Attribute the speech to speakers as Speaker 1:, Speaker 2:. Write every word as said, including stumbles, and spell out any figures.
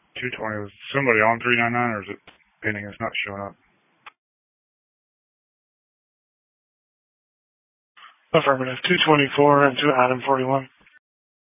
Speaker 1: two twenty, was somebody on three ninety-nine, or is it pending? It's not showing up. Affirmative. two twenty-four and to Adam forty-one.